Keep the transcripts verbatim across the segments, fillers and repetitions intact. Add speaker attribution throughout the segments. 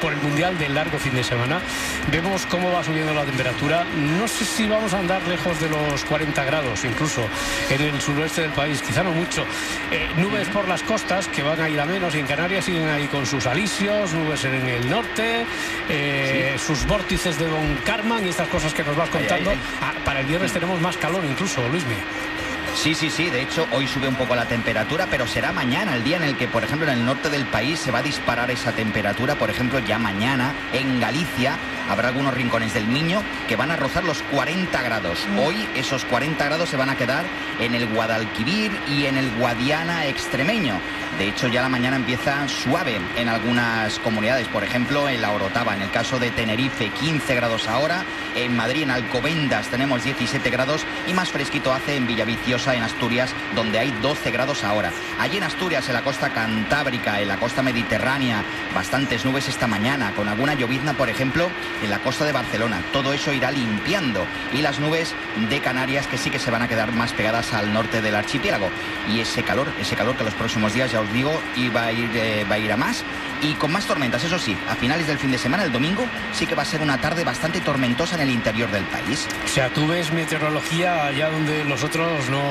Speaker 1: por el Mundial del largo fin de semana. Vemos cómo va subiendo la temperatura. No sé si vamos a andar lejos de los cuarenta grados, incluso en el suroeste del país, quizá no mucho. Eh, nubes por las costas, que van a ir a menos, y en Canarias siguen ahí con sus alisios, nubes en el norte, eh, sí. sus vórtices de Don Carman y estas cosas que nos vas contando. Ay, ay, ay. Ah, para el viernes tenemos más calor incluso, Luismi.
Speaker 2: Sí, sí, sí, de hecho hoy sube un poco la temperatura, pero será mañana el día en el que, por ejemplo, en el norte del país se va a disparar esa temperatura. Por ejemplo, ya mañana en Galicia habrá algunos rincones del Miño que van a rozar los cuarenta grados. Hoy esos cuarenta grados se van a quedar en el Guadalquivir y en el Guadiana extremeño. De hecho, ya la mañana empieza suave en algunas comunidades, por ejemplo, en la Orotava, en el caso de Tenerife, quince grados ahora, en Madrid, en Alcobendas, tenemos diecisiete grados y más fresquito hace en Villaviciosa, en Asturias, donde hay doce grados ahora. Allí en Asturias, en la costa cantábrica, en la costa mediterránea, bastantes nubes esta mañana, con alguna llovizna, por ejemplo, en la costa de Barcelona. Todo eso irá limpiando, y las nubes de Canarias, que sí que se van a quedar más pegadas al norte del archipiélago. Y ese calor, ese calor que los próximos días, ya os digo, y va a ir, eh, va a ir a más, y con más tormentas. Eso sí, a finales del fin de semana, el domingo, sí que va a ser una tarde bastante tormentosa en el interior del país.
Speaker 1: O sea, tú ves meteorología allá donde nosotros no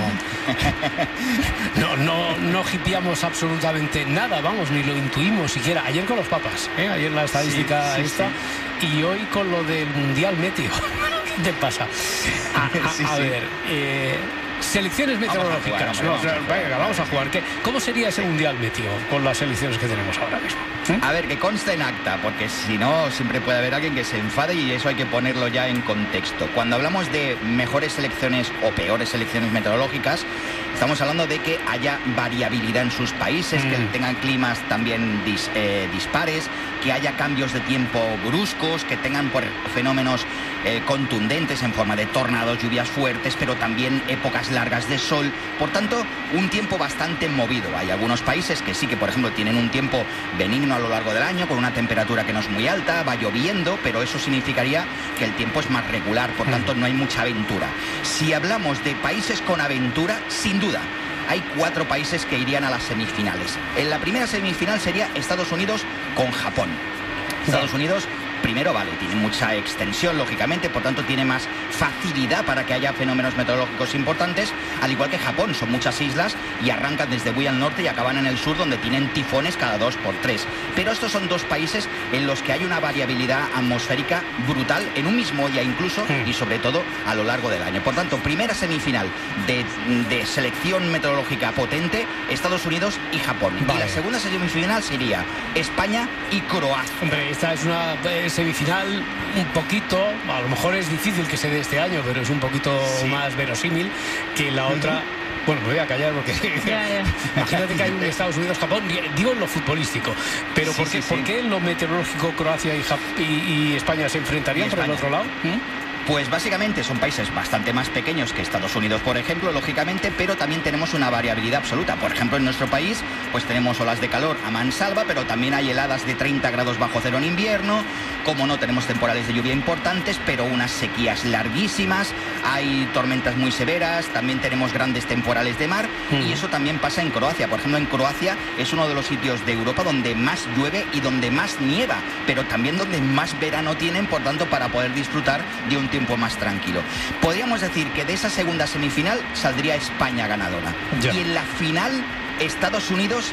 Speaker 1: no, no, no hipiamos absolutamente nada, vamos, ni lo intuimos siquiera. Ayer con los papas, ¿eh? Ayer la estadística sí, sí, esta, sí. Y hoy con lo del Mundial Meteo. ¿Qué te pasa? A, a, sí, a sí. ver, eh, selecciones meteorológicas. Vamos a jugar, hombre, vamos, no, a venga, vamos a jugar. ¿Qué, ¿Cómo sería ese Mundial Meteo con las selecciones que tenemos ahora mismo?
Speaker 2: ¿Mm? A ver, que conste en acta, porque si no, siempre puede haber alguien que se enfade, y eso hay que ponerlo ya en contexto. Cuando hablamos de mejores selecciones o peores selecciones meteorológicas, estamos hablando de que haya variabilidad en sus países, mm. que tengan climas también dis, eh, dispares, que haya cambios de tiempo bruscos, que tengan por fenómenos eh, contundentes en forma de tornados, lluvias fuertes, pero también épocas largas de sol. Por tanto, un tiempo bastante movido. Hay algunos países que sí que, por ejemplo, tienen un tiempo benigno a lo largo del año, con una temperatura que no es muy alta, va lloviendo, pero eso significaría que el tiempo es más regular, por tanto no hay mucha aventura. Si hablamos de países con aventura, sin duda, hay cuatro países que irían a las semifinales. En la primera semifinal sería Estados Unidos con Japón. Estados Unidos, primero, vale, tiene mucha extensión, lógicamente, por tanto tiene más facilidad para que haya fenómenos meteorológicos importantes, al igual que Japón. Son muchas islas y arrancan desde muy al norte y acaban en el sur, donde tienen tifones cada dos por tres. Pero estos son dos países en los que hay una variabilidad atmosférica brutal en un mismo día incluso, y sobre todo a lo largo del año. Por tanto, primera semifinal de, de selección meteorológica potente, Estados Unidos y Japón. Vale. Y la segunda semifinal sería España y Croacia.
Speaker 1: Hombre, esta es una semifinal un poquito, a lo mejor es difícil que se dé este año, pero es un poquito sí. más verosímil que la otra. Uh-huh. Bueno, me voy a callar porque ya, ya. Imagínate que hay un Estados Unidos-Japón, digo en lo futbolístico, pero sí, ¿por qué, sí, ¿por qué en lo meteorológico Croacia y, Jap- y, y España se enfrentarían por el otro lado? ¿Mm?
Speaker 2: Pues básicamente son países bastante más pequeños que Estados Unidos, por ejemplo, lógicamente, pero también tenemos una variabilidad absoluta. Por ejemplo, en nuestro país, pues tenemos olas de calor a mansalva, pero también hay heladas de treinta grados bajo cero en invierno. Como no, tenemos temporales de lluvia importantes, pero unas sequías larguísimas. Hay tormentas muy severas, también tenemos grandes temporales de mar, mm. y eso también pasa en Croacia. Por ejemplo, en Croacia es uno de los sitios de Europa donde más llueve y donde más nieva, pero también donde más verano tienen, por tanto, para poder disfrutar de un tiempo más tranquilo. Podríamos decir que de esa segunda semifinal saldría España ganadora. Ya. Y en la final, Estados Unidos,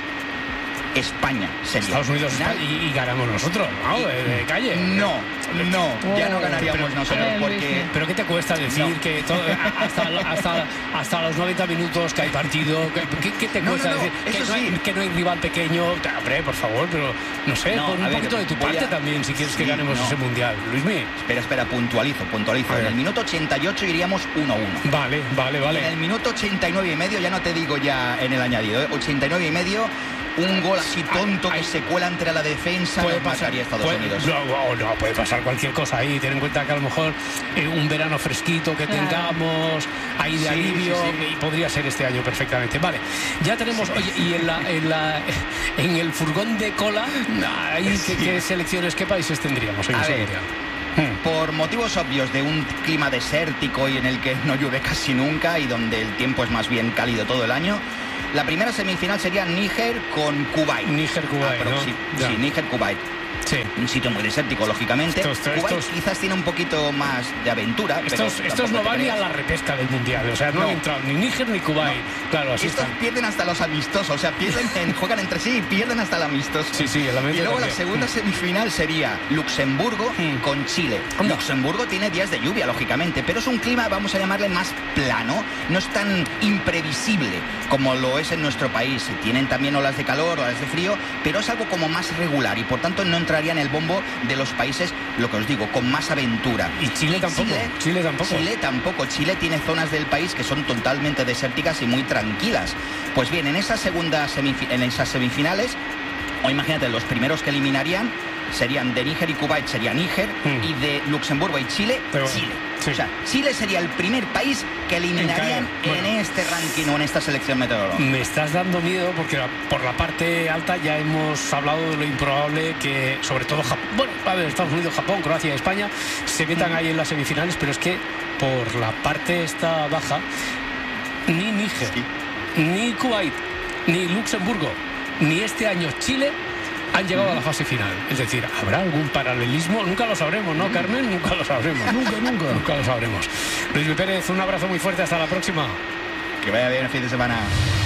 Speaker 2: España sería.
Speaker 1: Estados Unidos España, y, y ganamos nosotros, ¿no? De, de calle.
Speaker 2: No, no, oh, ya no ganaríamos pero, nosotros porque...
Speaker 1: ¿Pero qué te cuesta decir no. que todo, hasta, hasta, hasta los noventa minutos que hay partido? ¿Qué, qué te cuesta no, no, no, decir? Que no, hay, sí. que no hay rival pequeño. Hombre, por favor, pero no sé, no, pon un ver, poquito de tu parte a... también si quieres sí, que ganemos no. ese mundial. Luismi.
Speaker 2: Espera, espera, puntualizo, puntualizo. En el minuto ochenta y ocho iríamos uno a uno.
Speaker 1: Vale, vale, vale.
Speaker 2: En el minuto ochenta y nueve y medio, ya no te digo ya en el añadido, ¿eh? ochenta y nueve y medio... Un gol así tonto que se cuela entre la defensa,
Speaker 1: puede pasar Estados puede, Unidos. No, no, no, puede pasar cualquier cosa ahí. Ten en cuenta que a lo mejor eh, un verano fresquito que claro. tengamos, ahí de sí, alivio, sí, sí. y podría ser este año perfectamente. Vale, ya tenemos, sí. oye, y en la, en la en el furgón de cola, ahí sí. ¿qué, qué selecciones, qué países tendríamos en ese mundial?
Speaker 2: Por motivos obvios de un clima desértico y en el que no llueve casi nunca y donde el tiempo es más bien cálido todo el año, la primera semifinal sería Níger con Kuwait.
Speaker 1: Níger-Kuwait, ¿no?
Speaker 2: Sí, Níger-Kuwait.
Speaker 1: Sí.
Speaker 2: Un sitio muy desértico, lógicamente.
Speaker 1: Estos, estos,
Speaker 2: Kuwait
Speaker 1: estos,
Speaker 2: quizás tiene un poquito más de aventura.
Speaker 1: Estos,
Speaker 2: pero
Speaker 1: estos no van ni a
Speaker 2: crees.
Speaker 1: la repesca del Mundial. O sea, no,
Speaker 2: No.
Speaker 1: han entrado ni Níger ni Kuwait.
Speaker 2: No.
Speaker 1: Claro, así
Speaker 2: Estos
Speaker 1: están.
Speaker 2: pierden hasta los amistosos. O sea, pierden en, juegan entre sí y pierden hasta el amistoso.
Speaker 1: Sí, sí, el amistoso
Speaker 2: Y luego
Speaker 1: también.
Speaker 2: la segunda semifinal sería Luxemburgo
Speaker 1: Mm.
Speaker 2: con Chile.
Speaker 1: Anda.
Speaker 2: Luxemburgo tiene días de lluvia, lógicamente, pero es un clima, vamos a llamarle, más plano. No es tan imprevisible como lo es en nuestro país. Tienen también olas de calor, olas de frío, pero es algo como más regular y por tanto no entraría en el bombo de los países, lo que os digo, con más aventura.
Speaker 1: Y Chile tampoco.
Speaker 2: Chile,
Speaker 1: Chile tampoco.
Speaker 2: Chile tampoco. Chile tiene zonas del país que son totalmente desérticas y muy tranquilas. Pues bien, en esas segunda semifi- en esas semifinales, o imagínate, los primeros que eliminarían serían de Níger y Kuwait, sería Níger,
Speaker 1: Mm.
Speaker 2: y de Luxemburgo y Chile,
Speaker 1: Pero,
Speaker 2: Chile.
Speaker 1: sí.
Speaker 2: O sea, Chile sería el primer país que eliminarían
Speaker 1: En caer.
Speaker 2: en
Speaker 1: Bueno.
Speaker 2: este ranking o en esta selección meteorológica.
Speaker 1: Me estás dando miedo porque la- por la parte alta ya hemos hablado de lo improbable que, sobre todo, Japón, bueno, a ver, Estados Unidos, Japón, Croacia y España se metan ahí en las semifinales, pero es que por la parte esta baja, ni Níger,
Speaker 2: Sí.
Speaker 1: ni Kuwait, ni Luxemburgo, ni este año Chile han llegado a la fase final. Es decir, ¿habrá algún paralelismo? Nunca lo sabremos, ¿no, Carmen? Nunca lo sabremos. nunca, nunca. Nunca lo sabremos. Luis Pérez, un abrazo muy fuerte. Hasta la próxima.
Speaker 2: Que vaya bien el fin de semana.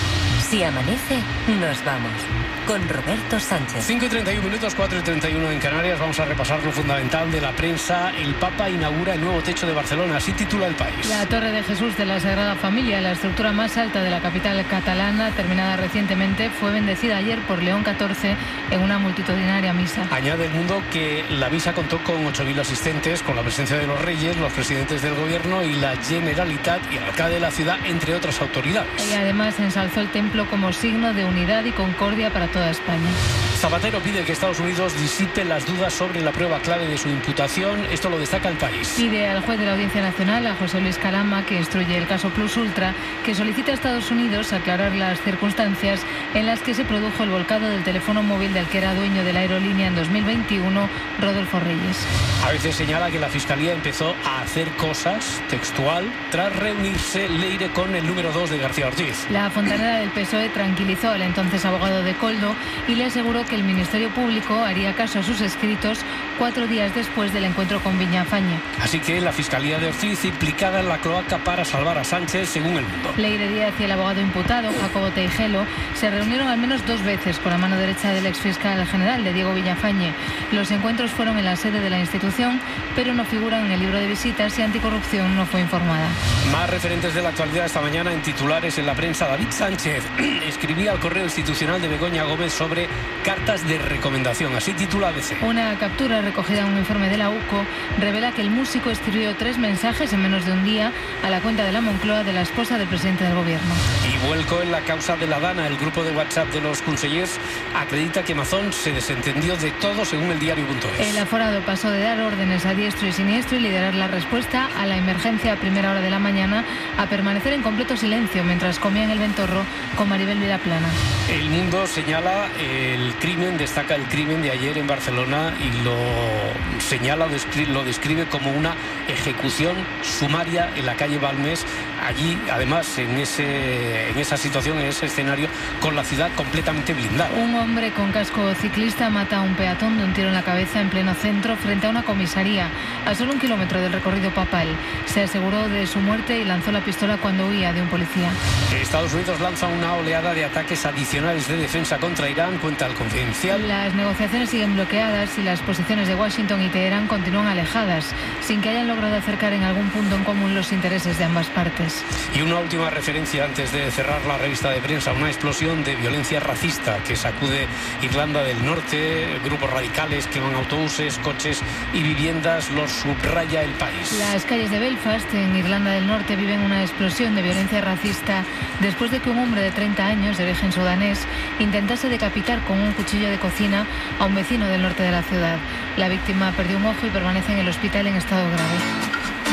Speaker 3: Si amanece, nos vamos. Con Roberto Sánchez.
Speaker 1: cinco y treinta y uno minutos, cuatro y treinta y uno en Canarias. Vamos a repasar lo fundamental de la prensa. El Papa inaugura el nuevo techo de Barcelona. Así titula El País.
Speaker 4: La Torre de Jesús de la Sagrada Familia, la estructura más alta de la capital catalana, terminada recientemente, fue bendecida ayer por León catorce en una multitudinaria misa.
Speaker 1: Añade El Mundo que la misa contó con ocho mil asistentes, con la presencia de los reyes, los presidentes del gobierno y la Generalitat y el alcalde de la ciudad, entre otras autoridades.
Speaker 4: Y además ensalzó el templo como signo de unidad y concordia para toda España.
Speaker 1: Zapatero pide que Estados Unidos disipe las dudas sobre la prueba clave de su imputación. Esto lo destaca El País.
Speaker 4: Pide al juez de la Audiencia Nacional, a José Luis Calama, que instruye el caso Plus Ultra, que solicite a Estados Unidos aclarar las circunstancias en las que se produjo el volcado del teléfono móvil del que era dueño de la aerolínea en dos mil veintiuno, Rodolfo Reyes.
Speaker 1: A veces señala que la Fiscalía empezó a hacer cosas, textual, tras reunirse Leire con el número dos de García Ortiz.
Speaker 4: La fontanera del P S O E tranquilizó al entonces abogado de Coldo y le aseguró que el Ministerio Público haría caso a sus escritos cuatro días después del encuentro con Viñafañe.
Speaker 1: Así que la Fiscalía de Ortiz implicada en la cloaca para salvar a Sánchez, según El Mundo.
Speaker 4: Leire Díaz y el abogado imputado, Jacobo Teijelo, se reunieron al menos dos veces con la mano derecha del exfiscal general de Diego Viñafañe. Los encuentros fueron en la sede de la institución, pero no figuran en el libro de visitas y Anticorrupción no fue informada.
Speaker 1: Más referentes de la actualidad esta mañana en titulares en la prensa. David Sánchez escribía al correo institucional de Begoña Gómez sobre cartas de recomendación. Así titula A B C.
Speaker 4: Una captura recogida en un informe de la U C O revela que el músico escribió tres mensajes en menos de un día a la cuenta de la Moncloa de la esposa del presidente del gobierno.
Speaker 1: Y vuelco en la causa de la Dana. El grupo de WhatsApp de los consellers acredita que Mazón se desentendió de todo, según el diario punto es.
Speaker 4: El aforado pasó de dar órdenes a diestro y siniestro y liderar la respuesta a la emergencia a primera hora de la mañana a permanecer en completo silencio mientras comía en el Ventorro con Maribel Vilaplana.
Speaker 1: El Mundo señala el crimen, destaca el crimen de ayer en Barcelona y lo señala, lo describe, lo describe como una ejecución sumaria en la calle Balmes. Allí, además, en, ese, en esa situación, en ese escenario, con la ciudad completamente blindada.
Speaker 4: Un hombre con casco ciclista mata a un peatón de un tiro en la cabeza en pleno centro frente a una comisaría, a solo un kilómetro del recorrido papal. Se aseguró de su muerte y lanzó la pistola cuando huía de un policía.
Speaker 1: Estados Unidos lanza una oleada de ataques adicionales de defensa contra Irán, cuenta el Confidencial.
Speaker 4: Las negociaciones siguen bloqueadas y las posiciones de Washington y Teherán continúan alejadas, sin que hayan logrado acercar en algún punto en común los intereses de ambas partes.
Speaker 1: Y una última referencia antes de cerrar la revista de prensa, una explosión de violencia racista que sacude Irlanda del Norte, grupos radicales queman autobuses, coches y viviendas, los subraya El País.
Speaker 4: Las calles de Belfast, en Irlanda del Norte, viven una explosión de violencia racista después de que un hombre de treinta años, de origen sudanés, intentase decapitar con un cuchillo de cocina a un vecino del norte de la ciudad. La víctima perdió un ojo y permanece en el hospital en estado grave.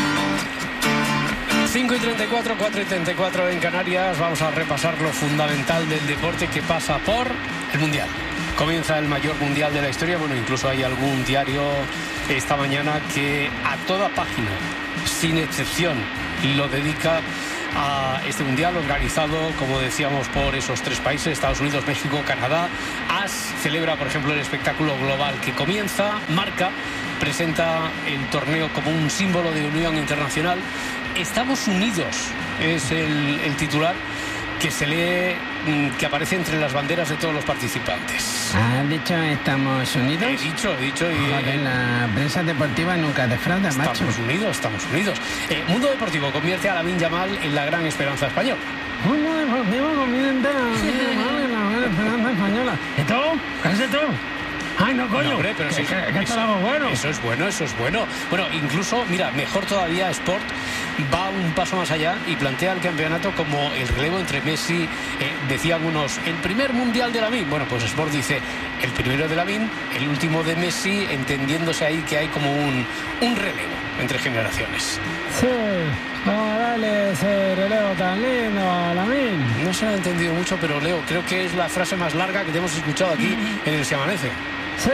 Speaker 1: cinco y treinta y cuatro, cuatro y treinta y cuatro en Canarias. Vamos a repasar lo fundamental del deporte que pasa por el Mundial. Comienza el mayor Mundial de la historia. Bueno, incluso hay algún diario esta mañana que a toda página, sin excepción, lo dedica a este mundial organizado, como decíamos, por esos tres países, Estados Unidos, México, Canadá. A S celebra, por ejemplo, el espectáculo global que comienza. Marca presenta el torneo como un símbolo de unión internacional. Estamos unidos es el, el titular que se lee, que aparece entre las banderas de todos los participantes.
Speaker 5: ¿Has dicho estamos unidos?
Speaker 1: He dicho, he dicho. Y,
Speaker 5: Joder, la prensa deportiva nunca defrauda, macho.
Speaker 1: Estamos unidos, estamos unidos. Eh, Mundo Deportivo convierte a Lamine Yamal en la gran esperanza española.
Speaker 5: Mundo Deportivo convierte a Lamine Yamal en la gran esperanza española. ¿Y tú? ¿Qué es esto? Ay, no, coño.
Speaker 1: No, hombre, pero sí,
Speaker 5: que, que, que
Speaker 1: eso,
Speaker 5: esto es bueno.
Speaker 1: Eso es bueno, eso es bueno. Bueno, incluso, mira, mejor todavía, Sport va un paso más allá y plantea el campeonato como el relevo entre Messi, eh, decían unos, el primer mundial de Lamine. Bueno, pues Sport dice, el primero de Lamine, el último de Messi, entendiéndose ahí que hay como un, un relevo entre generaciones.
Speaker 5: Sí, vamos a darle ese relevo tan lindo a Lamine.
Speaker 1: No se ha entendido mucho, pero Leo, creo que es la frase más larga que te hemos escuchado aquí en el Se Amanece.
Speaker 5: Sí.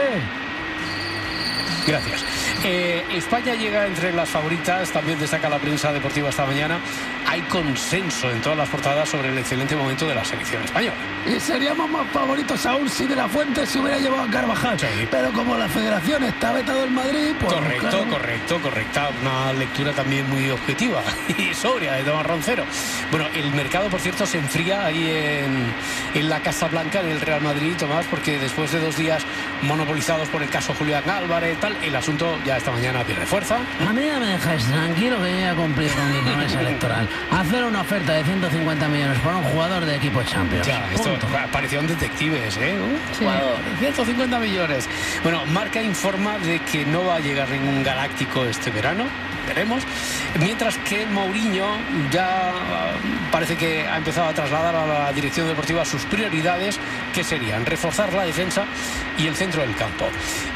Speaker 1: Gracias. Eh, España llega entre las favoritas, también destaca la prensa deportiva esta mañana. Hay consenso en todas las portadas sobre el excelente momento de la selección española.
Speaker 6: Y seríamos más favoritos aún si De la Fuente se hubiera llevado a Carvajal. Sí. Pero como la federación está vetado en Madrid, pues...
Speaker 1: Correcto,
Speaker 6: claro.
Speaker 1: correcto, correcta. Una lectura también muy objetiva y sobria de Tomás Roncero. Bueno, el mercado, por cierto, se enfría ahí en, en la Casa Blanca, en el Real Madrid, Tomás, porque después de dos días monopolizados por el caso Julián Álvarez, tal, el asunto ya esta mañana pierde fuerza.
Speaker 5: A mí ya me dejáis tranquilo que ya he cumplido con mi promesa electoral. Hacer una oferta de ciento cincuenta millones por un jugador de equipo Champions.
Speaker 1: Ya, esto parecían detectives, ¿eh? Un
Speaker 4: sí.
Speaker 1: jugador, ciento cincuenta millones. Bueno, Marca informa de que no va a llegar ningún galáctico este verano. Veremos. Mientras que Mourinho ya parece que ha empezado a trasladar a la dirección deportiva sus prioridades, que serían reforzar la defensa y el centro del campo.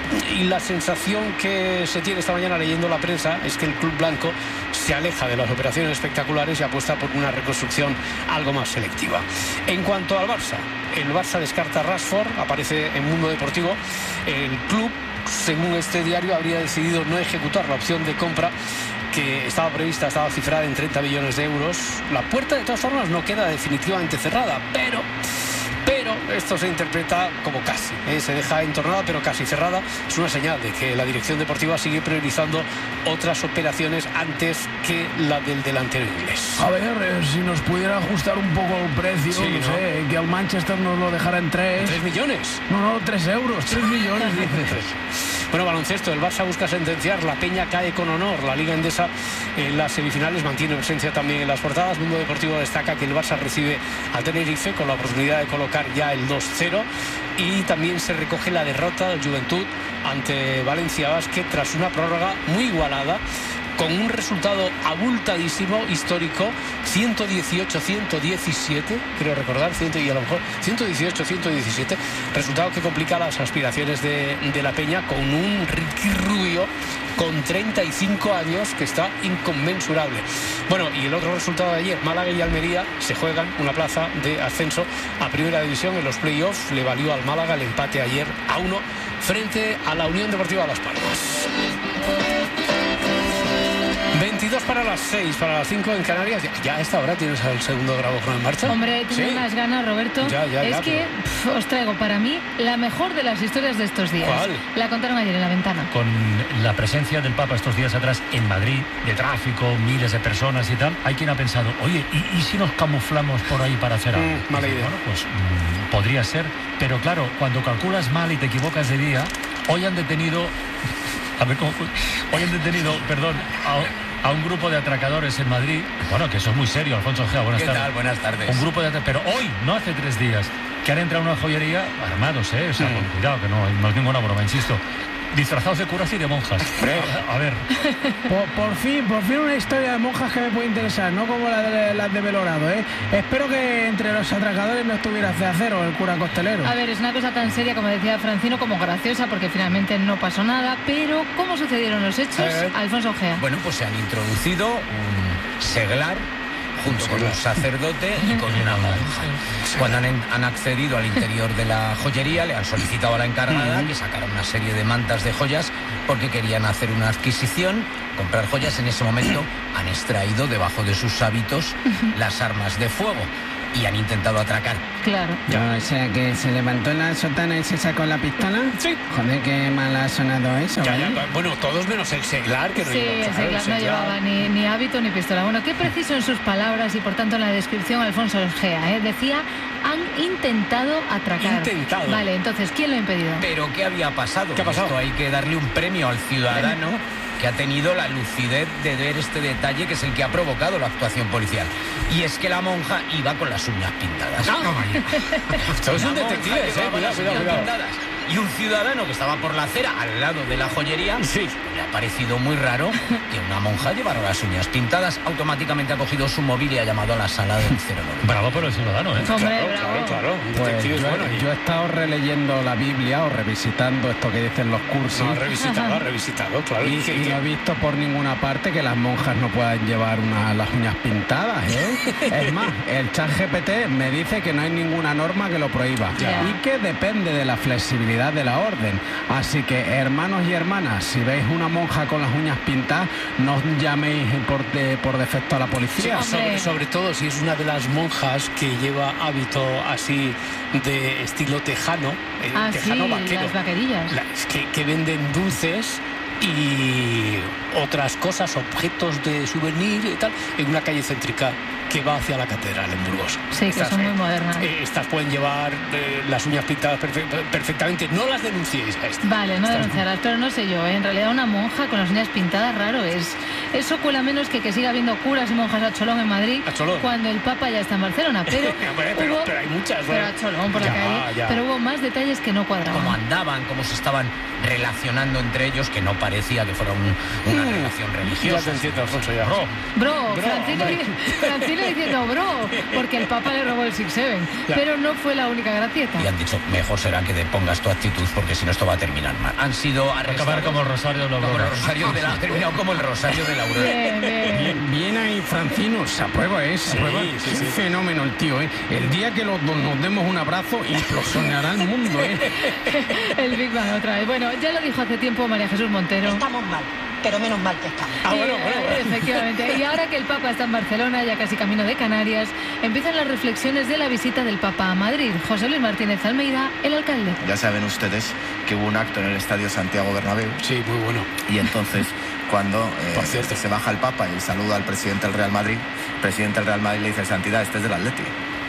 Speaker 1: Y la sensación que se tiene esta mañana leyendo la prensa es que el club blanco se aleja de las operaciones espectaculares y apuesta por una reconstrucción algo más selectiva. En cuanto al Barça, el Barça descarta a Rashford, aparece en Mundo Deportivo. El club, según este diario, habría decidido no ejecutar la opción de compra que estaba prevista, estaba cifrada en treinta millones de euros. La puerta, de todas formas, no queda definitivamente cerrada, pero... Pero esto se interpreta como casi, ¿eh? Se deja entornada pero casi cerrada. Es una señal de que la dirección deportiva sigue priorizando otras operaciones antes que la del delantero inglés.
Speaker 6: A ver, eh, si nos pudiera ajustar un poco el precio,
Speaker 1: sí,
Speaker 6: no,
Speaker 1: ¿no?
Speaker 6: sé, que al Manchester nos lo dejara en tres.
Speaker 1: ¿Tres millones?
Speaker 6: No, no, tres euros, tres millones, dices.
Speaker 1: Bueno, baloncesto, el Barça busca sentenciar, la Peña cae con honor, la Liga Endesa en las semifinales mantiene presencia también en las portadas. Mundo Deportivo destaca que el Barça recibe al Tenerife con la oportunidad de colocar ya el dos cero y también se recoge la derrota del Juventud ante Valencia Basket tras una prórroga muy igualada, con un resultado abultadísimo, histórico, ciento dieciocho a ciento diecisiete, creo recordar, cien, y a lo mejor ciento dieciocho a ciento diecisiete, resultado que complica las aspiraciones de, de la Peña, con un Ricky Rubio con treinta y cinco años que está inconmensurable. Bueno, y el otro resultado de ayer, Málaga y Almería se juegan una plaza de ascenso a Primera División en los playoffs. Le valió al Málaga el empate ayer a uno frente a la Unión Deportiva Las Palmas. veintidós para las seis, para las cinco en Canarias. Ya, ya a esta hora tienes el segundo grabófono en marcha.
Speaker 4: Hombre, tengo
Speaker 1: ¿Sí?
Speaker 4: unas ganas, Roberto.
Speaker 1: Ya, ya,
Speaker 4: es
Speaker 1: ya,
Speaker 4: que pf, os traigo para mí la mejor de las historias de estos días.
Speaker 1: ¿Cuál?
Speaker 4: La contaron ayer en La Ventana.
Speaker 7: Con la presencia del Papa estos días atrás en Madrid, de tráfico, miles de personas y tal, hay quien ha pensado, oye, ¿y, y si nos camuflamos por ahí para hacer algo?
Speaker 1: Mm, mala idea.
Speaker 7: Bueno, pues mm, podría ser, pero claro, cuando calculas mal y te equivocas de día, hoy han detenido, a ver cómo, hoy han detenido, perdón, a, a un grupo de atracadores en Madrid. Bueno, que eso es muy serio, Alfonso Ojea, buenas
Speaker 2: ¿Qué
Speaker 7: tardes.
Speaker 2: tal? Buenas tardes.
Speaker 7: Un grupo de atracadores, pero hoy, no hace tres días, que han entrado en una joyería armados, ¿eh? O sea,
Speaker 1: Mm.
Speaker 7: con cuidado, que no, no es ninguna broma, insisto. Disfrazados de curas y de monjas. A, a ver.
Speaker 5: Por, por fin, por fin una historia de monjas que me puede interesar, no como la de, las de Belorado, ¿eh? Espero que entre los atracadores no estuviera C cero, el cura costelero.
Speaker 4: A ver, es una cosa tan seria, como decía Francino, como graciosa, porque finalmente no pasó nada. Pero, ¿cómo sucedieron los hechos?
Speaker 1: Eh.
Speaker 4: Alfonso Ojea.
Speaker 2: Bueno, pues se han introducido un seglar junto con un sacerdote y con una monja. Cuando han, han accedido al interior de la joyería, le han solicitado a la encargada que sacara una serie de mantas de joyas
Speaker 8: porque querían hacer una adquisición, comprar joyas. En ese momento han extraído debajo de sus hábitos las armas de fuego y han intentado atracar.
Speaker 4: Claro.
Speaker 5: O sea, que se levantó en la sotana y se sacó la pistola.
Speaker 1: Sí.
Speaker 5: Joder, qué mal ha sonado eso.
Speaker 1: Ya, ya,
Speaker 5: ¿eh?
Speaker 1: bueno, todos menos el seglar, que no
Speaker 4: Sí,
Speaker 1: lleva,
Speaker 4: el
Speaker 1: claro,
Speaker 4: seglar no
Speaker 1: seglar.
Speaker 4: llevaba ni, ni hábito ni pistola. Bueno, qué preciso en sus palabras y por tanto en la descripción Alfonso Egea, ¿eh? Decía, han intentado atracar.
Speaker 1: Intentado.
Speaker 4: Vale, entonces, ¿quién lo ha impedido?
Speaker 8: Pero ¿qué había pasado?
Speaker 1: ¿Qué ha pasado?
Speaker 8: Esto hay que darle un premio al ciudadano que ha tenido la lucidez de ver este detalle, que es el que ha provocado la actuación policial. Y es que la monja iba con las uñas pintadas.
Speaker 1: No, Todos son
Speaker 8: La monja
Speaker 1: detectives, eh.
Speaker 8: llevaba
Speaker 1: Cuidado,
Speaker 8: las
Speaker 1: cuidado,
Speaker 8: uñas
Speaker 1: cuidado.
Speaker 8: pintadas. Y un ciudadano que estaba por la acera, al lado de la joyería,
Speaker 1: Sí.
Speaker 8: le ha parecido muy raro que una monja llevara las uñas pintadas. Automáticamente ha cogido su móvil y ha llamado a la sala del cero nueve.
Speaker 7: Bravo por el ciudadano, ¿eh?
Speaker 4: Hombre,
Speaker 1: Claro,
Speaker 4: bravo.
Speaker 1: claro, claro. Un
Speaker 5: Pues
Speaker 1: detective es
Speaker 5: yo,
Speaker 1: bueno. y-
Speaker 5: yo he estado releyendo la Biblia o revisitando esto que dicen los cursis.
Speaker 1: No, ha revisitado, ha revisitado, claro.
Speaker 5: Y,
Speaker 1: ¿Y qué-
Speaker 5: y
Speaker 1: qué?
Speaker 5: no he visto por ninguna parte que las monjas no puedan llevar una- las uñas pintadas, ¿eh? Es más, el chat G P T me dice que no hay ninguna norma que lo prohíba
Speaker 4: Ya.
Speaker 5: y que depende de la flexibilidad de la orden. Así que, hermanos y hermanas, si veis una monja con las uñas pintadas, no os llaméis por, de- por defecto a la policía.
Speaker 1: Sí, sobre,
Speaker 4: Hombre.
Speaker 1: sobre todo si es una de las monjas que lleva hábito así de estilo tejano, eh,
Speaker 4: Ah, sí,
Speaker 1: tejano vaquero,
Speaker 4: las vaquerillas.
Speaker 1: Las que, que venden dulces y otras cosas, objetos de souvenir y tal, en una calle céntrica que va hacia la catedral en Burgos.
Speaker 4: Sí, que son muy modernas.
Speaker 1: eh, estas pueden llevar eh, las uñas pintadas perfe- perfectamente. No las denunciéis a estas.
Speaker 4: Vale, no
Speaker 1: Estas
Speaker 4: denunciarás, pero no sé yo, ¿eh? En realidad una monja con las uñas pintadas, raro es. Eso cuela menos que que siga habiendo curas y monjas a cholón en Madrid
Speaker 1: A cholón.
Speaker 4: cuando el Papa ya está en Barcelona. Pero,
Speaker 1: Hombre, pero-
Speaker 4: hubo,
Speaker 1: pero hay muchas,
Speaker 4: pero
Speaker 1: ¿no?
Speaker 4: a cholón por la
Speaker 1: Ya,
Speaker 4: calle.
Speaker 1: ya.
Speaker 4: Pero hubo más detalles que no cuadraban.
Speaker 8: Cómo andaban, cómo se estaban relacionando entre ellos, que no parecía que fuera un- una
Speaker 1: Mm,
Speaker 8: relación
Speaker 1: Ya
Speaker 8: religiosa.
Speaker 1: te entiendo, Alfonso, ya.
Speaker 7: Bro.
Speaker 4: Bro,
Speaker 1: Bro,
Speaker 4: Francino,
Speaker 1: hombre.
Speaker 4: Francino diciendo bro, porque el Papa le robó el Six Seven.
Speaker 1: Ya.
Speaker 4: Pero no fue la única gracieta.
Speaker 8: Y han dicho, mejor será que te pongas tu actitud porque si no esto va a terminar mal. Han sido arrestados.
Speaker 7: Acabar como el Rosario de la
Speaker 8: como el
Speaker 7: Aurora.
Speaker 8: Rosario de la, ha terminado como el Rosario de la Aurora.
Speaker 4: Bien, bien.
Speaker 5: Bien, bien ahí, Francino, se aprueba, ¿eh? Se
Speaker 1: Sí,
Speaker 5: aprueba.
Speaker 1: sí,
Speaker 5: Qué
Speaker 1: sí.
Speaker 5: fenómeno el tío, ¿eh? El día que los dos nos demos un abrazo, implosionará el mundo, ¿eh?
Speaker 4: El Big Bang otra vez. Bueno, ya lo dijo hace tiempo María Jesús Montero.
Speaker 9: Estamos mal, pero menos mal que estamos.
Speaker 1: Ah,
Speaker 4: Y,
Speaker 1: bueno, bueno, bueno.
Speaker 4: eh, Efectivamente. Y ahora que el Papa está en Barcelona, ya casi camino de Canarias, empiezan las reflexiones de la visita del Papa a Madrid. José Luis Martínez Almeida, el alcalde.
Speaker 10: Ya saben ustedes que hubo un acto en el Estadio Santiago Bernabéu
Speaker 1: Sí, muy bueno.
Speaker 10: y entonces cuando eh,
Speaker 1: Por cierto.
Speaker 10: se baja el Papa y saluda al presidente del Real Madrid, el presidente del Real Madrid le dice, Santidad, este es del Atleti.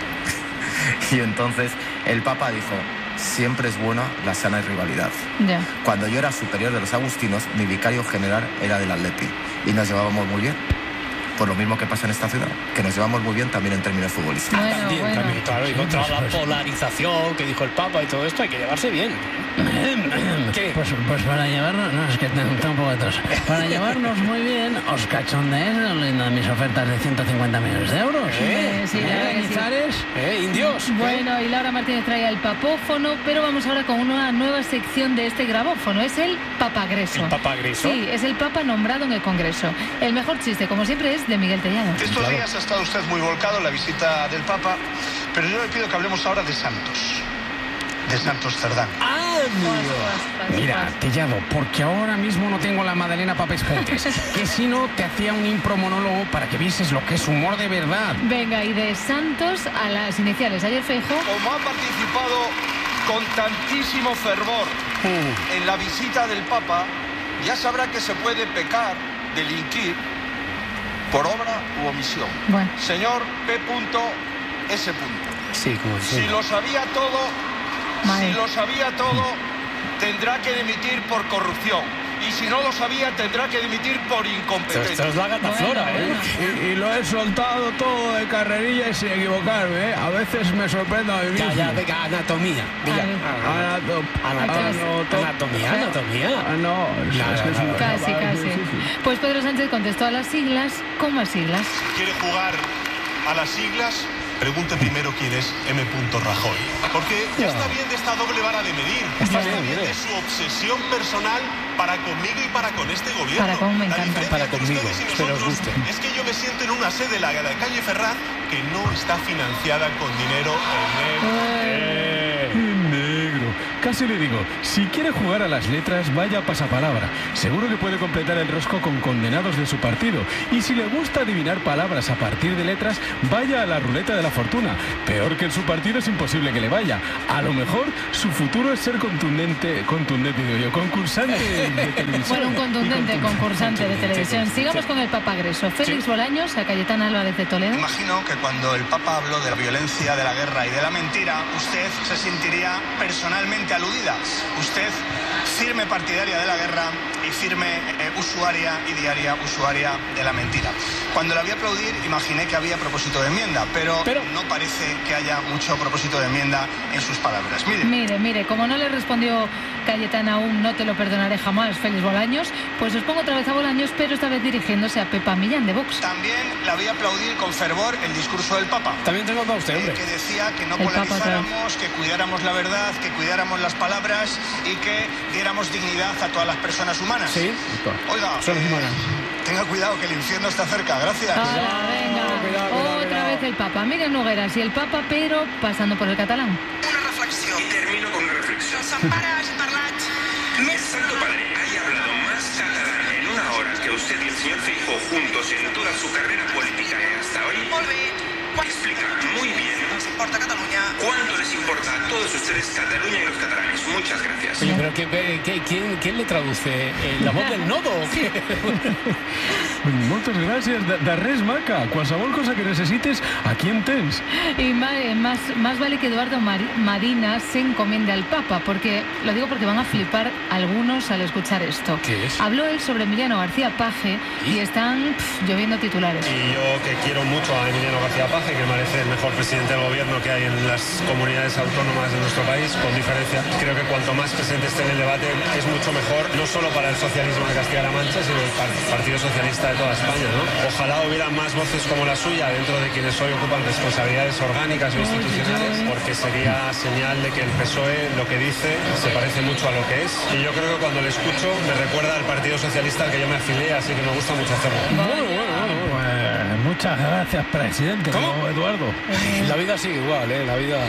Speaker 10: Y entonces el Papa dijo, siempre es buena la sana rivalidad.
Speaker 4: Ya.
Speaker 10: Cuando yo era superior de los agustinos, mi vicario general era del Atleti y nos llevábamos muy bien. Por lo mismo que pasa en esta ciudad, que nos llevamos muy bien también en términos futbolísticos.
Speaker 4: Bueno,
Speaker 1: También,
Speaker 4: bueno.
Speaker 1: también, claro, y contra la polarización que dijo el Papa y todo esto, hay que llevarse bien. ¿Qué?
Speaker 5: Pues, pues para llevarnos, no, es que tengo un poco de tos. Para llevarnos muy bien, os cachondeéis de mis ofertas de ciento cincuenta millones de euros.
Speaker 1: ¿Eh?
Speaker 4: Sí, la verdad que sí.
Speaker 5: Nizares?
Speaker 1: ¿Eh? ¿Indios?
Speaker 4: Bueno, y Laura Martínez trae el papófono, pero vamos ahora con una nueva sección de este grabófono. Es el papagreso.
Speaker 1: ¿El papagreso?
Speaker 4: Sí, es el papa nombrado en el Congreso. El mejor chiste, como siempre, es de Miguel Tellado.
Speaker 11: Estos días ha estado usted muy volcado en la visita del Papa, pero yo le pido que hablemos ahora de Santos, de Santos Cerdán.
Speaker 5: Mira, Tellado, porque ahora mismo no tengo la Madalena Papes Pontes, que si no te hacía un impromonólogo para que vieses lo que es humor de verdad.
Speaker 4: Venga, y de Santos a las iniciales. Ayer Feijóo.
Speaker 11: Como ha participado con tantísimo fervor en la visita del Papa, ya sabrá que se puede pecar, delinquir, por obra u omisión.
Speaker 4: Bueno.
Speaker 11: Señor P. S.
Speaker 1: Sí, como
Speaker 11: Si lo sabía todo,
Speaker 4: Madre.
Speaker 11: si lo sabía todo, tendrá que dimitir por corrupción. Y si no lo sabía, tendrá que dimitir por
Speaker 1: Esto,
Speaker 11: incompetente.
Speaker 1: esto es la gata
Speaker 4: Bueno,
Speaker 1: flora, ¿eh?
Speaker 4: bueno.
Speaker 5: Y, y lo he soltado todo de carrerilla y sin equivocarme, ¿eh? A veces me sorprendo a mí mismo.
Speaker 1: Ya, ya, venga, anatomía. Venga.
Speaker 4: Vale.
Speaker 5: Anato-
Speaker 1: Anatomía,
Speaker 5: anato-
Speaker 1: anatomía, anatomía.
Speaker 5: Ah, no, es,
Speaker 1: Nada,
Speaker 5: es que es
Speaker 1: nada.
Speaker 5: una-
Speaker 4: Casi, casi.
Speaker 5: Sí, sí.
Speaker 4: Pues Pedro Sánchez contestó a las siglas con más siglas.
Speaker 11: ¿Quiere jugar a las siglas? Pregunte primero quién es M. Rajoy. Porque ya está bien de esta doble vara de medir.
Speaker 1: Está
Speaker 11: Ya
Speaker 1: bien,
Speaker 11: bien
Speaker 1: hombre.
Speaker 11: de su obsesión personal para conmigo y para con este gobierno.
Speaker 4: Para con me
Speaker 11: La
Speaker 4: encanta.
Speaker 11: diferencia
Speaker 1: Para
Speaker 11: entre
Speaker 1: conmigo,
Speaker 11: ustedes y
Speaker 1: espero os
Speaker 11: nosotros
Speaker 1: guste.
Speaker 11: es que yo me siento en una sede, la de la calle Ferraz, que no está financiada con dinero en negro.
Speaker 5: ¡Qué negro!
Speaker 12: Casi le digo, si quiere jugar a las letras, vaya a pasapalabra. Seguro que puede completar el rosco con condenados de su partido. Y si le gusta adivinar palabras a partir de letras, vaya a la ruleta de la fortuna. Peor que en su partido es imposible que le vaya. A lo mejor su futuro es ser contundente, contundente digo yo, concursante de televisión.
Speaker 4: Bueno, un contundente concursante de televisión. Sigamos con el Papa Greso. Félix
Speaker 13: Sí.
Speaker 4: Bolaños, a Cayetana Álvarez de Toledo.
Speaker 13: Imagino que cuando el Papa habló de la violencia, de la guerra y de la mentira, usted se sentiría personalmente aludida. Usted, firme partidaria de la guerra y firme eh, usuaria y diaria usuaria de la mentira. Cuando la vi aplaudir, imaginé que había propósito de enmienda, pero, pero no parece que haya mucho propósito de enmienda en sus palabras. Mire.
Speaker 4: Mire, mire, como no le respondió Cayetana aún, no te lo perdonaré jamás, Félix Bolaños, pues os pongo otra vez a Bolaños, pero esta vez dirigiéndose a Pepa Millán de Vox.
Speaker 13: También la vi aplaudir con fervor el discurso del Papa.
Speaker 1: También tengo para usted, hombre.
Speaker 13: Eh, que decía que no
Speaker 4: El Papa,
Speaker 13: polarizáramos, que cuidáramos la verdad, que cuidáramos las palabras y que diéramos dignidad a todas las personas humanas.
Speaker 1: Sí.
Speaker 13: Oiga,
Speaker 1: Son
Speaker 13: eh,
Speaker 1: humanas.
Speaker 13: tenga cuidado que el infierno está cerca. Gracias.
Speaker 4: Ahora, venga,
Speaker 1: cuidado, cuidado,
Speaker 4: otra
Speaker 1: cuidado.
Speaker 4: vez el Papa. Miren Nogueras y el Papa, pero pasando por el catalán.
Speaker 14: Una reflexió.
Speaker 15: Y termino con una reflexión.
Speaker 14: Els pares parlats
Speaker 15: El
Speaker 14: més...
Speaker 15: Santo Padre haya hablado más catalán en una hora que usted y el señor Feijóo juntos en toda su carrera política hasta hoy.
Speaker 14: Molt bé.
Speaker 15: Explica muy bien
Speaker 14: Els importa Catalunya.
Speaker 15: cuánto les importa a todos ustedes Cataluña y los catalanes. Muchas gracias.
Speaker 1: Oye, pero ¿qué, qué, quién, ¿quién le traduce? Eh, ¿La voz del nodo o qué?
Speaker 12: Moltes gràcies, de, de res, maca. Qualsevol cosa que necesites, aquí en tens.
Speaker 4: Y más, más, más vale que Eduardo Mar- Madina se encomiende al Papa, porque lo digo porque van a flipar algunos al escuchar esto.
Speaker 1: ¿Qué es?
Speaker 4: Habló él sobre Emiliano García Paje y están pff, lloviendo titulares.
Speaker 16: Y yo que quiero mucho a Emiliano García Paje, que me parece el mejor presidente del gobierno que hay en las comunidades autónomas de nuestro país, con diferencia. Creo que cuanto más presente esté en el debate es mucho mejor, no solo para el socialismo de Castilla-La Mancha, sino el par- Partido Socialista de toda España, ¿no? Ojalá hubiera más voces como la suya dentro de quienes hoy ocupan responsabilidades orgánicas o institucionales, porque sería señal de que el P S O E lo que dice se parece mucho a lo que es. Y yo creo que cuando le escucho me recuerda al Partido Socialista al que yo me afilié, así que me gusta mucho hacerlo.
Speaker 6: Bueno, bueno, bueno, pues muchas gracias, presidente.
Speaker 1: ¿Cómo?
Speaker 6: Como Eduardo.
Speaker 1: La vida sigue igual, ¿eh? La vida...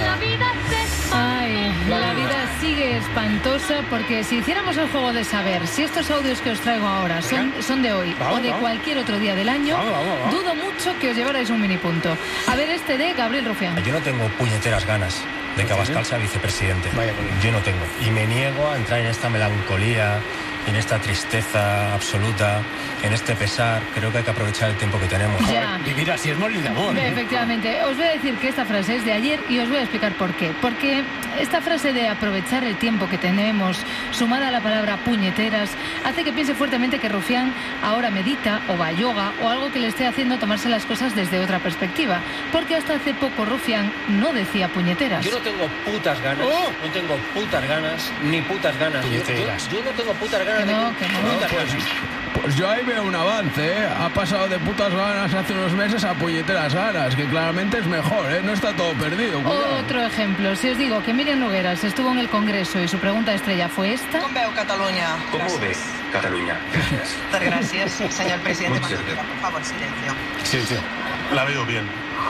Speaker 4: Ay, la vida sigue espantosa porque si hiciéramos el juego de saber si estos audios que os traigo ahora son, son de hoy
Speaker 1: Vamos,
Speaker 4: o de
Speaker 1: vamos.
Speaker 4: cualquier otro día del año,
Speaker 1: Vamos, vamos, vamos.
Speaker 4: dudo mucho que os llevarais un mini punto. A ver este de Gabriel Rufián.
Speaker 17: Yo no tengo puñeteras ganas de que Abascal sea vicepresidente.
Speaker 1: Vaya por ahí.
Speaker 17: Yo no tengo. Y me niego a entrar en esta melancolía, en esta tristeza absoluta, en este pesar. Creo que hay que aprovechar el tiempo que tenemos.
Speaker 4: Ya.
Speaker 1: Vivir así es morir de amor. ¿eh?
Speaker 4: Efectivamente, os voy a decir que esta frase es de ayer y os voy a explicar por qué. Porque esta frase de aprovechar el tiempo que tenemos, sumada a la palabra puñeteras, hace que piense fuertemente que Rufián ahora medita o va a yoga o algo que le esté haciendo tomarse las cosas desde otra perspectiva. Porque hasta hace poco Rufián no decía puñeteras.
Speaker 18: Yo no tengo putas ganas,
Speaker 1: ¡Oh!
Speaker 18: no tengo putas ganas, ni putas ganas. Yo,
Speaker 1: Puñeteras.
Speaker 18: yo- yo no tengo putas ganas
Speaker 4: Que
Speaker 18: de
Speaker 4: no, que no.
Speaker 18: putas
Speaker 6: Pues,
Speaker 18: ganas.
Speaker 6: pues yo ahí veo un avance, ¿eh? Ha pasado de putas ganas hace unos meses a puñeteras ganas, que claramente es mejor, ¿eh? No está todo perdido. Cuidado.
Speaker 4: Otro ejemplo, si os digo que Miriam Nogueras estuvo en el Congreso y su pregunta estrella fue esta.
Speaker 14: Com veu Catalunya?
Speaker 15: ¿Cómo ve Cataluña? Gracias.
Speaker 14: Muchas gracias, señor presidente.
Speaker 15: Muchas gracias.
Speaker 14: Por favor, silencio.
Speaker 1: Silencio.
Speaker 16: La veo bien.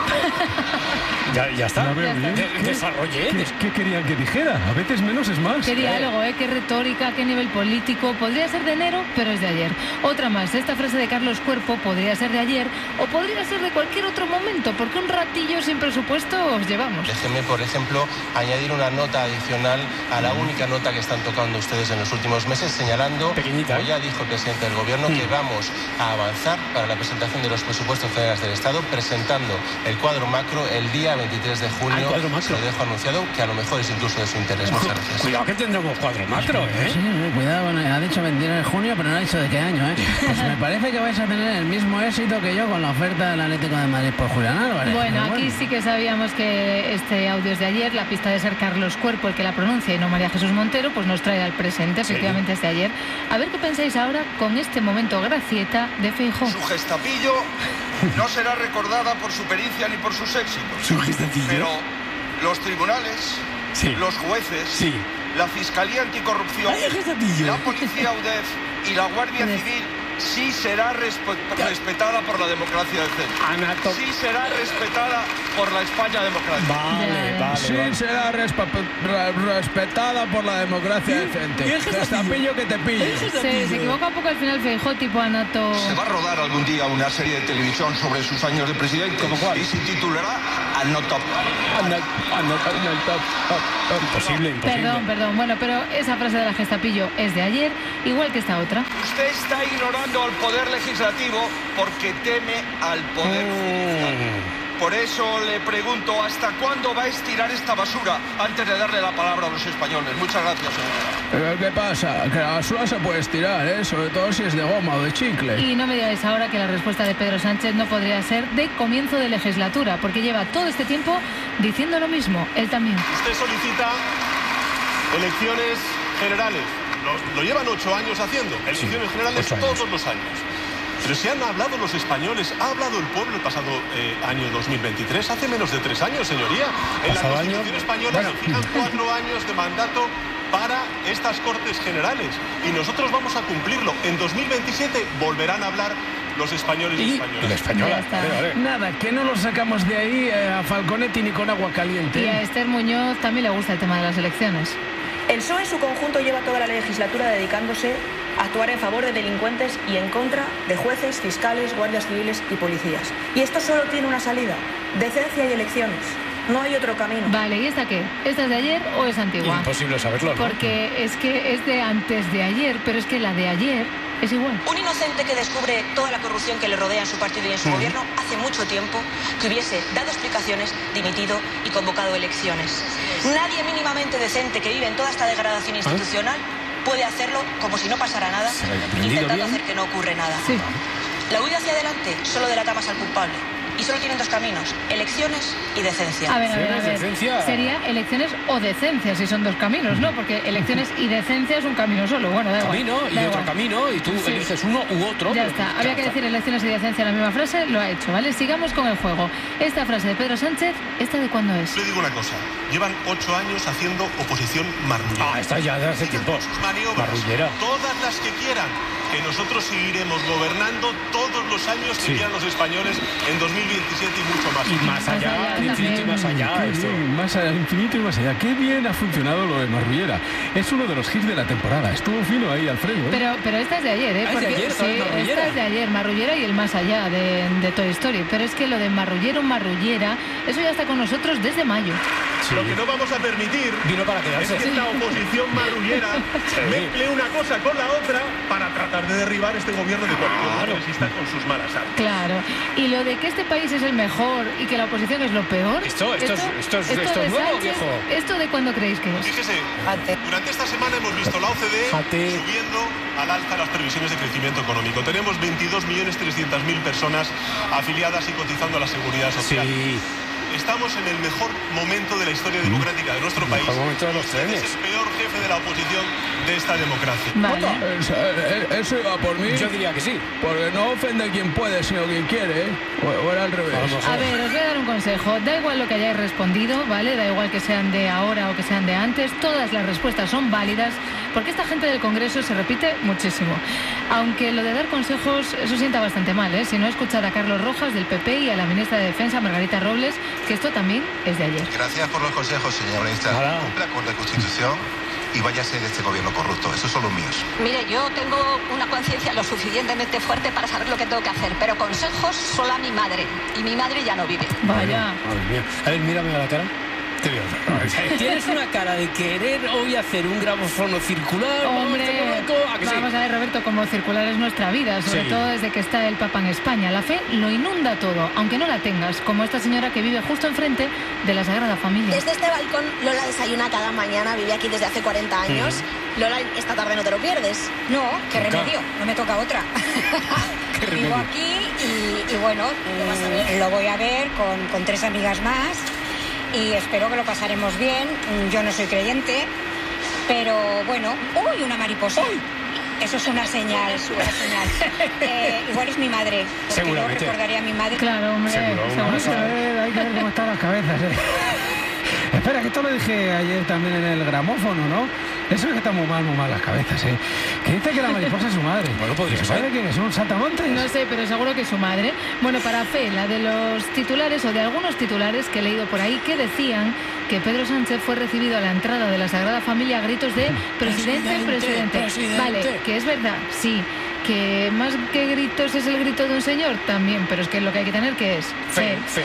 Speaker 1: Ya, ya está.
Speaker 12: La veo bien.
Speaker 1: De-
Speaker 12: ¿Qué?
Speaker 1: desarrollé.
Speaker 12: ¿Qué, qué querían que dijera? A veces menos es más.
Speaker 4: Qué diálogo, ¿eh? Qué retórica, qué nivel político. Podría ser de enero, pero es de ayer. Otra más, esta frase de Carlos Cuerpo podría ser de ayer o podría ser de cualquier otro momento, porque un ratillo sin presupuesto os llevamos.
Speaker 19: Déjenme, por ejemplo, añadir una nota adicional a la única nota que están tocando ustedes en los últimos meses, señalando,
Speaker 1: Pequeñita,
Speaker 19: como
Speaker 1: ¿eh?
Speaker 19: ya dijo el presidente del Gobierno, que vamos a avanzar para la presentación de los presupuestos generales del Estado, presentando el cuadro macro el día veintitrés de
Speaker 1: Ah,
Speaker 19: junio.
Speaker 1: el cuadro macro.
Speaker 19: Se lo dejo anunciado, que a lo mejor es incluso de su interés. Muchas gracias.
Speaker 1: Cuidado que tendremos cuadro macro, ¿eh?
Speaker 6: Sí, cuidado, bueno, ha dicho vender en junio, pero no ha dicho de qué año, ¿eh? Pues me parece que vais a tener el mismo éxito que yo con la oferta del Atlético de Madrid por Julián Álvarez.
Speaker 4: Bueno,
Speaker 6: Pero
Speaker 4: aquí sí que sabíamos que este audio es de ayer, la pista de ser Carlos Cuerpo el que la pronuncia y no María Jesús Montero, pues nos trae al presente, efectivamente es de ayer. A ver qué pensáis ahora con este momento gracieta de Feijóo.
Speaker 11: Su gestapillo no será recordada por su pericia ni por sus éxitos.
Speaker 1: Su gestapillo.
Speaker 11: Pero los tribunales,
Speaker 1: Sí.
Speaker 11: los jueces,
Speaker 1: Sí.
Speaker 11: la Fiscalía Anticorrupción,
Speaker 1: Vaya gestapillo.
Speaker 11: la Policía U D E F y la Guardia
Speaker 4: U D E F.
Speaker 11: Civil sí será respe- respetada por la democracia decente.
Speaker 1: Anato-
Speaker 11: Sí será respetada por la España democrática.
Speaker 1: Vale, vale,
Speaker 5: Sí,
Speaker 1: vale.
Speaker 5: será respa- re- respetada por la democracia decente.
Speaker 1: y el gestapillo.
Speaker 5: Gestapillo que te pille.
Speaker 4: Se, se equivoca un poco al final Feijóo, tipo Anato.
Speaker 11: Se va a rodar algún día una serie de televisión sobre sus años de presidente.
Speaker 1: ¿Cómo cuál?
Speaker 11: Y se titulará Anotop.
Speaker 1: Imposible, imposible.
Speaker 4: Perdón, perdón. Bueno, pero esa frase de la Gestapillo es de ayer, igual que esta otra.
Speaker 11: Usted está ignorando al poder legislativo porque teme al poder judicial. Por eso le pregunto, ¿hasta cuándo va a estirar esta basura antes de darle la palabra a los españoles? Muchas gracias, señora.
Speaker 5: ¿Qué pasa? Que la basura se puede estirar, ¿eh? Sobre todo si es de goma o de chicle.
Speaker 4: Y no me digáis ahora que la respuesta de Pedro Sánchez no podría ser de comienzo de legislatura, porque lleva todo este tiempo diciendo lo mismo, él también.
Speaker 20: Usted solicita elecciones generales. Lo, lo llevan ocho años haciendo. Elecciones generales
Speaker 1: ocho años.
Speaker 20: todos los años. Pero si han hablado los españoles, ha hablado el pueblo el pasado eh, año dos mil veintitrés, hace menos de tres años, señoría. En la
Speaker 1: ¿Pasado
Speaker 20: Constitución
Speaker 1: año?
Speaker 20: española
Speaker 1: Bueno.
Speaker 20: se fijan cuatro años de mandato para estas Cortes Generales. Y nosotros vamos a cumplirlo. En dos mil veintisiete volverán a hablar los españoles y,
Speaker 1: Y
Speaker 20: españoles.
Speaker 1: la española.
Speaker 4: Ya está.
Speaker 1: Vale, vale.
Speaker 5: Nada, que no lo sacamos de ahí eh, a Falconetti ni con agua caliente.
Speaker 4: Y a
Speaker 5: ¿eh?
Speaker 4: Esther Muñoz también le gusta el tema de las elecciones.
Speaker 21: El P S O E en su conjunto lleva toda la legislatura dedicándose a actuar en favor de delincuentes y en contra de jueces, fiscales, guardias civiles y policías. Y esto solo tiene una salida: decencia y elecciones. No hay otro camino.
Speaker 4: Vale, ¿y esta qué? ¿Esta es de ayer o es antigua?
Speaker 1: Imposible saberlo, ¿no?
Speaker 4: Porque es que es de antes de ayer, pero es que la de ayer es igual.
Speaker 9: Un inocente que descubre toda la corrupción que le rodea en su partido y en su
Speaker 1: Mm.
Speaker 9: gobierno hace mucho tiempo que hubiese dado explicaciones, dimitido y convocado elecciones. Nadie mínimamente decente que vive en toda esta degradación institucional puede hacerlo como si no pasara nada,
Speaker 1: ¿Se lo ha aprendido
Speaker 9: intentando
Speaker 1: bien?
Speaker 9: hacer que no ocurre nada.
Speaker 4: Sí.
Speaker 9: La huida hacia adelante solo delata más al culpable. Y solo tienen dos caminos: elecciones y decencia.
Speaker 4: A ver, a ver, a ver.
Speaker 1: Decencia.
Speaker 4: Sería elecciones o decencia, si son dos caminos, ¿no? Porque elecciones y decencia es un camino solo. Bueno, da igual.
Speaker 1: Camino y
Speaker 4: da
Speaker 1: otro
Speaker 4: igual.
Speaker 1: camino y tú
Speaker 4: Sí.
Speaker 1: eliges uno u otro.
Speaker 4: Ya
Speaker 1: pero-
Speaker 4: está. Había que
Speaker 1: Ya
Speaker 4: decir elecciones y decencia en la misma frase, lo ha hecho, ¿vale? Sigamos con el juego. Esta frase de Pedro Sánchez, ¿esta de cuándo es?
Speaker 20: Le digo una cosa, llevan ocho años haciendo oposición marrullera.
Speaker 1: Ah, esta ya de hace tiempo.
Speaker 20: Sus maniobras,
Speaker 1: Marrullera.
Speaker 20: todas las que quieran, que nosotros seguiremos gobernando todos los años que
Speaker 1: Sí.
Speaker 20: quieran los españoles en dos mil veintisiete y mucho más.
Speaker 1: Y más allá,
Speaker 4: allá
Speaker 1: al infinito y más allá.
Speaker 12: Qué
Speaker 1: Esto.
Speaker 12: bien, más al infinito y más allá. Qué bien ha funcionado lo de Marrullera. Es uno de los hits de la temporada. Estuvo fino ahí, Alfredo. ¿eh?
Speaker 4: Pero, pero esta es de ayer, ¿eh?
Speaker 1: Ah, es de
Speaker 4: Porque-
Speaker 1: ayer,
Speaker 4: sí,
Speaker 1: ¿sabes? Marrullera.
Speaker 4: esta es de ayer, Marrullera y el más allá de, de Toy Story. Pero es que lo de Marrullero, Marrullera, eso ya está con nosotros desde mayo.
Speaker 1: Sí.
Speaker 20: Lo que no vamos a permitir
Speaker 1: Vino para
Speaker 20: es
Speaker 1: quedarse.
Speaker 20: que esta oposición marrullera mezcle una cosa con la otra para tratar de derribar este gobierno de coalición
Speaker 1: Claro.
Speaker 20: progresista con sus malas armas.
Speaker 4: Claro. Y lo de que este país es el mejor y que la oposición es lo peor.
Speaker 1: Esto- esto es- esto es- esto
Speaker 4: de
Speaker 1: es nuevo,
Speaker 4: Sánchez,
Speaker 1: viejo.
Speaker 4: ¿Esto de cuándo creéis que es?
Speaker 20: Fíjese, durante esta semana hemos visto la O C D E
Speaker 1: Fíjate.
Speaker 20: subiendo al alza las previsiones de crecimiento económico. Tenemos veintidós millones trescientas mil personas afiliadas y cotizando a la seguridad social.
Speaker 1: Sí.
Speaker 20: Estamos en el mejor momento de la historia democrática de nuestro país.
Speaker 1: Mejor momento de los
Speaker 20: Usted
Speaker 1: trenes.
Speaker 20: es el peor jefe de la oposición de esta democracia.
Speaker 4: Vale.
Speaker 5: Eso, eh, eso iba por mí.
Speaker 1: Yo diría que sí.
Speaker 5: Porque no ofende quien puede, sino quien quiere, ¿eh? O, o era al revés.
Speaker 1: A lo mejor.
Speaker 4: A ver, os voy a dar un consejo. Da igual lo que hayáis respondido, ¿vale? Da igual que sean de ahora o que sean de antes. Todas las respuestas son válidas porque esta gente del Congreso se repite muchísimo. Aunque lo de dar consejos, eso sienta bastante mal, ¿eh? Si no, escuchad a Carlos Rojas del P P y a la ministra de Defensa, Margarita Robles, que esto también es de ayer.
Speaker 22: Gracias por los consejos, señora ministra.
Speaker 1: Nada.
Speaker 22: Cumpla con la Constitución y váyase de este gobierno corrupto. Esos son los míos.
Speaker 23: Mire, yo tengo una conciencia lo suficientemente fuerte para saber lo que tengo que hacer, pero consejos solo a mi madre. Y mi madre ya no vive.
Speaker 4: Vaya.
Speaker 1: Madre mía. A ver, mírame a la cara. Te veo. Tienes una cara de querer hoy hacer un gramofono circular.
Speaker 4: Hombre,
Speaker 1: ¿a que sí?
Speaker 4: vamos a ver, Roberto, como circular es nuestra vida, sobre
Speaker 1: Sí.
Speaker 4: todo desde que está el Papa en España. La fe lo inunda todo, aunque no la tengas, como esta señora que vive justo enfrente de la Sagrada Familia.
Speaker 24: Desde este balcón Lola desayuna cada mañana, vive aquí desde hace cuarenta años. Lola, esta tarde no te lo pierdes.
Speaker 25: No, qué
Speaker 24: Nunca.
Speaker 25: remedio, no me toca otra.
Speaker 1: Qué
Speaker 25: Vivo
Speaker 1: remedio.
Speaker 25: aquí y, y bueno, mm, lo voy a ver con, con tres amigas más y espero que lo pasaremos bien. Mm, Yo no soy creyente, pero bueno, ¡uy, una mariposa! Eso es una señal, es una señal. Eh, igual es mi madre, porque yo
Speaker 5: Seguramente.
Speaker 25: recordaría a mi madre.
Speaker 4: Claro, hombre.
Speaker 5: Seguro, hay que ver, hay que ver cómo están las cabezas, ¿eh? Espera, que esto lo dije ayer también en el gramófono, ¿no?
Speaker 6: Eso es que está muy mal, muy mal las cabezas, ¿eh? Que dice que la mariposa es su madre.
Speaker 1: Bueno, podría ser.
Speaker 6: ¿Sabe quién es? ¿Un saltamontes?
Speaker 4: No sé, pero seguro que es su madre. Bueno, para fe, la de los titulares o de algunos titulares que he leído por ahí que decían que Pedro Sánchez fue recibido a la entrada de la Sagrada Familia a gritos de presidente, presidente.
Speaker 1: Presidente, presidente.
Speaker 4: Vale, que es verdad, sí. Que más que gritos es el grito de un señor, también, pero es que lo que hay que tener que es
Speaker 1: Fe, fe.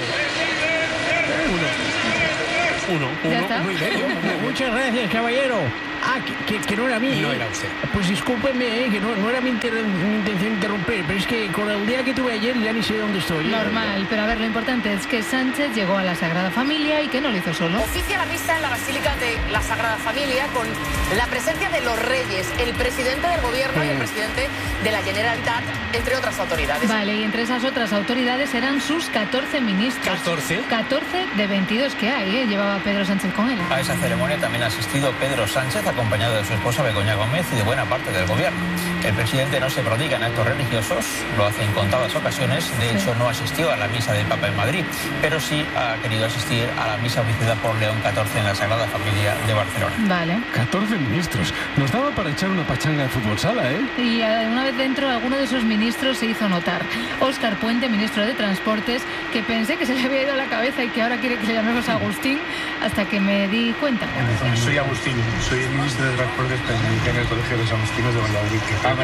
Speaker 1: Uno. Uno,
Speaker 4: ¿Ya
Speaker 1: uno,
Speaker 4: está?
Speaker 1: uno y medio.
Speaker 5: Muchas gracias, caballero. Ah, que, que, que no era mí.
Speaker 1: No
Speaker 5: ¿eh?
Speaker 1: era usted.
Speaker 5: Pues discúlpeme, ¿eh? Que no, no era mi, inter- mi intención interrumpir, pero es que con el día que tuve ayer ya ni sé dónde estoy. ¿eh?
Speaker 4: Normal, pero a ver, lo importante es que Sánchez llegó a la Sagrada Familia y que no lo hizo solo.
Speaker 2: Oficia la misa en la Basílica de la Sagrada Familia con la presencia de los reyes, el presidente del gobierno y el presidente de la Generalitat, entre otras autoridades.
Speaker 4: Vale, y entre esas otras autoridades eran sus catorce ministros.
Speaker 1: ¿catorce?
Speaker 4: catorce de veintidós que hay, ¿eh? Llevaba Pedro Sánchez con él.
Speaker 3: A esa ceremonia también ha asistido Pedro Sánchez, acompañado de su esposa Begoña Gómez y de buena parte del gobierno. El presidente no se prodiga en actos religiosos, lo hace en contadas ocasiones. De
Speaker 4: Sí.
Speaker 3: hecho, no asistió a la misa del Papa en Madrid, pero sí ha querido asistir a la misa oficiada por León catorce en la Sagrada Familia de Barcelona.
Speaker 4: Vale.
Speaker 12: catorce ministros. Nos daba para echar una pachanga de fútbol sala, ¿eh?
Speaker 4: Y eh, una vez dentro, alguno de esos ministros se hizo notar. Óscar Puente, ministro de Transportes, que pensé que se le había ido la cabeza y que ahora quiere que le llamemos Agustín, hasta que me di cuenta.
Speaker 7: Soy Agustín, soy el ministro de Transportes que dirige en el Colegio de los Agustinos de Valladolid, que ah,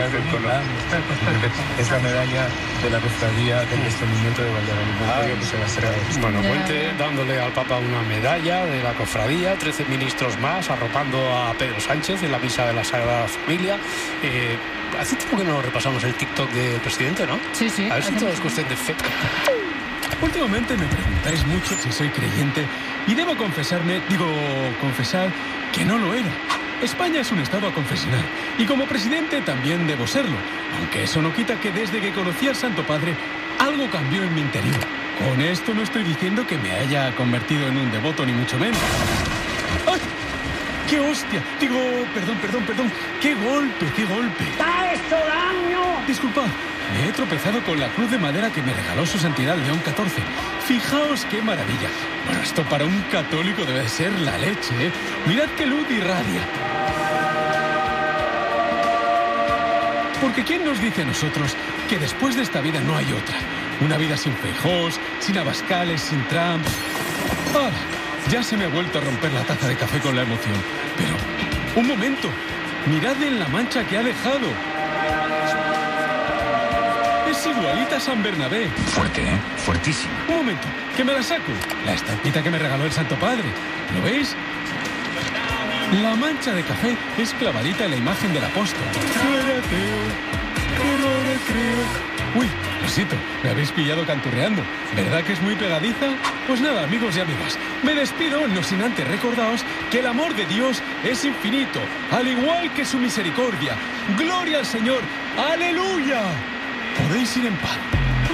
Speaker 7: es la medalla de la cofradía del descendimiento de Valladolid. Ah, que se va a hacer a
Speaker 1: Bueno, Puente dándole al Papa una medalla de la cofradía, trece ministros más arropando a Pedro Sánchez en la misa de la Sagrada Familia. Eh, hace tiempo que no repasamos el TikTok del presidente, ¿no?
Speaker 4: Sí, sí.
Speaker 1: A ver si
Speaker 4: hace
Speaker 1: todo es
Speaker 4: mucho.
Speaker 1: cuestión de fe.
Speaker 12: Últimamente me preguntáis mucho si soy creyente y debo confesarme, digo, confesar que no lo era. España es un estado aconfesional y como presidente también debo serlo, aunque eso no quita que desde que conocí al Santo Padre algo cambió en mi interior. Con esto no estoy diciendo que me haya convertido en un devoto ni mucho menos. ¡Ay! ¡Qué hostia! Digo, perdón, perdón, perdón. ¡Qué golpe, qué golpe!
Speaker 2: ¡Está hecho daño!
Speaker 12: Disculpad, me he tropezado con la cruz de madera que me regaló su santidad León catorce. Fijaos qué maravilla. Bueno, esto para un católico debe de ser la leche, ¿eh? Mirad qué luz irradia. Porque ¿quién nos dice a nosotros que después de esta vida no hay otra? Una vida sin Feijóos, sin Abascales, sin Trump. ¡Ah! Ya se me ha vuelto a romper la taza de café con la emoción. Pero, un momento. Mirad en la mancha que ha dejado. Es igualita a San Bernabé.
Speaker 8: Fuerte, ¿eh? Fuertísimo.
Speaker 12: Un momento, que me la saco. La estampita que me regaló el Santo Padre. ¿Lo veis? La mancha de café es clavadita en la imagen del apóstol. Yo era ateo, pero ahora creo. Uy, lo siento, me habéis pillado canturreando. ¿Verdad que es muy pegadiza? Pues nada, amigos y amigas, me despido, no sin antes recordaos que el amor de Dios es infinito, al igual que su misericordia. ¡Gloria al Señor! ¡Aleluya! Podéis ir en paz.